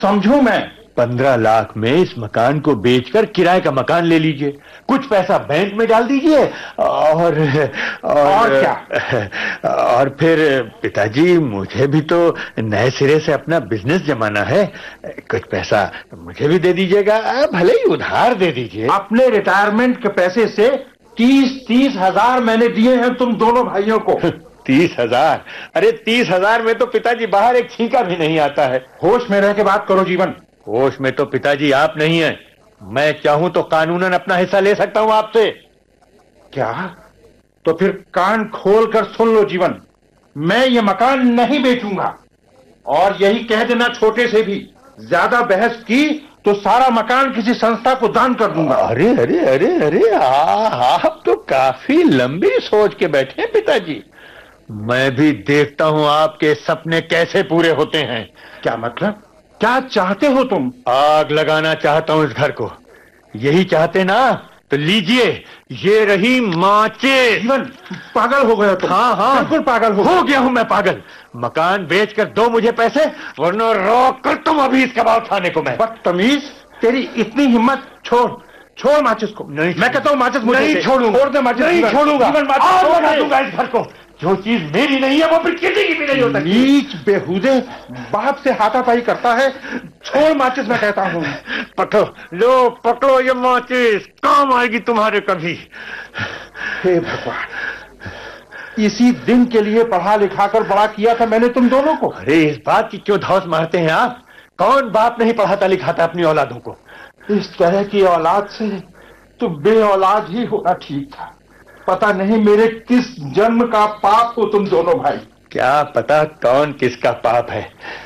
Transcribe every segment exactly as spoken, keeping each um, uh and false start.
समझू मैं? पंद्रह लाख में इस मकान को बेचकर किराए का मकान ले लीजिए, कुछ पैसा बैंक में डाल दीजिए और और, और क्या? और फिर पिताजी मुझे भी तो नए सिरे से अपना बिजनेस जमाना है, कुछ पैसा मुझे भी दे दीजिएगा, भले ही उधार दे दीजिए। अपने रिटायरमेंट के पैसे से तीस तीस हजार मैंने दिए हैं तुम दोनों भाइयों को। तीस हजार? अरे तीस हजार में तो पिताजी बाहर एक छींका भी नहीं आता है। होश में रह के बात करो जीवन। होश में तो पिताजी आप नहीं हैं, मैं चाहूं तो कानूनन अपना हिस्सा ले सकता हूं आपसे। क्या? तो फिर कान खोल कर सुन लो जीवन, मैं ये मकान नहीं बेचूंगा। और यही कह देना छोटे से भी, ज्यादा बहस की तो सारा मकान किसी संस्था को दान कर दूंगा। अरे अरे अरे अरे आप तो काफी लंबी सोच के बैठे हैं पिताजी। मैं भी देखता हूं आपके सपने कैसे पूरे होते हैं। क्या मतलब? क्या चाहते हो तुम? आग लगाना चाहता हूं इस घर को। यही चाहते ना तो लीजिए, ये रही माचिस। जीवन पागल हो गया तुम। हाँ हाँ बिल्कुल पागल हो, हो गया हूं मैं पागल। मकान बेचकर दो मुझे पैसे, वरना रोक कर तुम अभी इसका भाव उठाने को। मैं बदतमीज, तेरी इतनी हिम्मत। छोड़ छोड़ माचिस को। नहीं, मैं कहता हूँ माचिस मुझे नहीं छोड़ूंगा। छोड़ दे माचिस। नहीं छोड़ूंगा। आग लगा दूंगा इस घर को। जो चीज मेरी नहीं है वो फिर किसी की भी नहीं होता। नीच बेहुदे, बाप से हाथापाई करता है। छोड़ माचिस मैं कहता हूँ। पकड़ो, लो पकड़ो ये माचिस, काम आएगी तुम्हारे कभी। हे भगवान, इसी दिन के लिए पढ़ा लिखा कर बड़ा किया था मैंने तुम दोनों को। अरे इस बात की क्यों धौंस मारते हैं आप? कौन बाप नहीं पढ़ाता लिखाता अपनी औलादों को? इस तरह की औलाद से तो बे औलाद ही होना ठीक था। पता नहीं मेरे किस जन्म का पाप हो तुम दोनों भाई। क्या पता कौन किसका पाप है।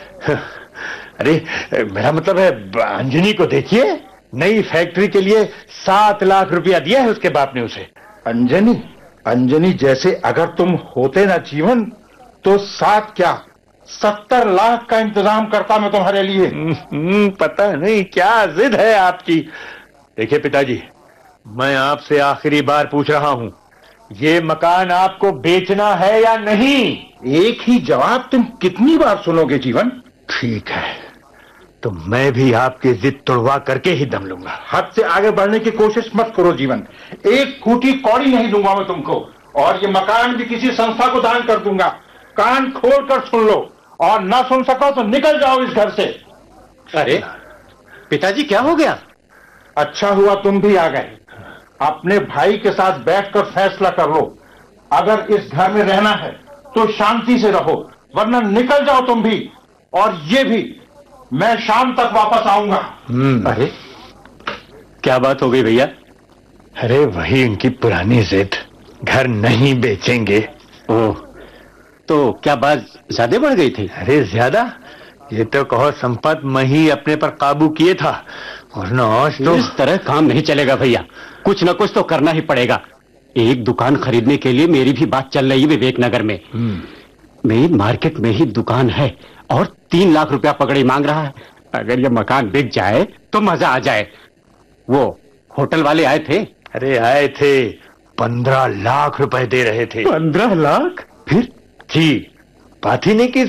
अरे मेरा मतलब है, अंजनी को देखिए, नई फैक्ट्री के लिए सात लाख रुपया दिया है उसके बाप ने उसे। अंजनी? अंजनी जैसे अगर तुम होते ना जीवन, तो सात क्या सत्तर लाख का इंतजाम करता मैं तुम्हारे लिए। पता नहीं क्या जिद है आपकी। देखिए पिताजी, मैं आपसे आखिरी बार पूछ रहा हूं, ये मकान आपको बेचना है या नहीं? एक ही जवाब तुम कितनी बार सुनोगे जीवन? ठीक है, तो मैं भी आपकी जिद तोड़वा करके ही दम लूंगा। हद से आगे बढ़ने की कोशिश मत करो जीवन। एक खूटी कौड़ी नहीं दूंगा मैं तुमको, और ये मकान भी किसी संस्था को दान कर दूंगा। कान खोल कर सुन लो, और ना सुन सको तो निकल जाओ इस घर से। अरे पिताजी क्या हो गया? अच्छा हुआ तुम भी आ गए। अपने भाई के साथ बैठकर फैसला कर लो। अगर इस घर में रहना है तो शांति से रहो, वरना निकल जाओ तुम भी। और ये भी, मैं शाम तक वापस आऊंगा। अरे क्या बात हो गई भैया? अरे वही इनकी पुरानी जिद, घर नहीं बेचेंगे। ओह, तो क्या बात ज्यादा बढ़ गई थी? अरे ज्यादा? ये तो कहो संपत मैं ही अपने पर काबू किए था, वरना आज तो। इस तरह काम नहीं चलेगा भैया, कुछ न कुछ तो करना ही पड़ेगा। एक दुकान खरीदने के लिए मेरी भी बात चल रही है विवेक नगर में। मेन मार्केट में ही दुकान है और तीन लाख रुपया पकड़ी मांग रहा है। अगर ये मकान बिक जाए तो मजा आ जाए। वो होटल वाले आए थे। अरे आए थे, पंद्रह लाख रुपए दे रहे थे। पंद्रह लाख? फिर जी, बात ही नहीं की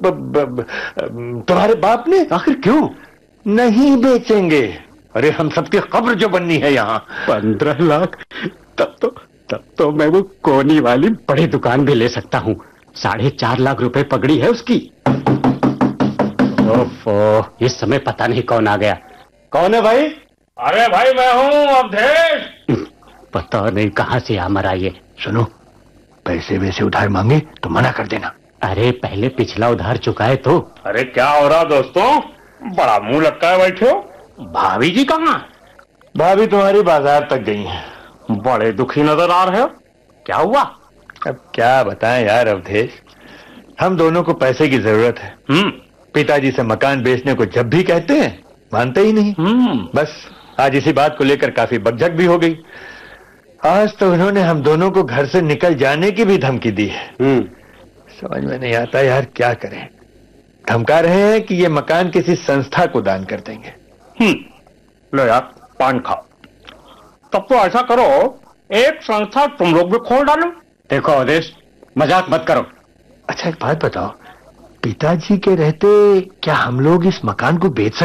तुम्हारे बाप ने। आखिर क्यों नहीं बेचेंगे? अरे हम सबकी कब्र जो बननी है यहाँ। पंद्रह लाख? तब तो तब तो मैं वो कोनी वाली बड़ी दुकान भी ले सकता हूँ। साढ़े चार लाख रुपए पगड़ी है उसकी। ओफो, इस समय पता नहीं कौन आ गया। कौन है भाई? अरे भाई मैं हूँ अवधेश। पता नहीं कहाँ से आ मरा ये। सुनो, पैसे वैसे उधार मांगे तो मना कर देना। अरे पहले पिछला उधार चुकाए तो। अरे क्या हो रहा दोस्तों, बड़ा मुंह लटका है बैठे हो। भाभी जी कहाँ? भाभी तुम्हारी बाजार तक गई हैं। बड़े दुखी नजर आ रहे हो, क्या हुआ? अब क्या बताएं यार अवधेश, हम दोनों को पैसे की जरूरत है। हम्म पिताजी से मकान बेचने को जब भी कहते हैं मानते ही नहीं। हम्म बस आज इसी बात को लेकर काफी बकझक भी हो गई। आज तो उन्होंने हम दोनों को घर से निकल जाने की भी धमकी दी है। समझ में नहीं आता यार क्या करें। धमका रहे हैं कि ये मकान किसी संस्था को दान कर देंगे। हम्म लो यार पान खाओ। तब तो ऐसा करो, एक संस्था तुम लोग भी खोल डालो। देखो अवधेश, मजाक मत करो। अच्छा एक बात बताओ, पिताजी के रहते क्या हम लोग इस मकान को बेच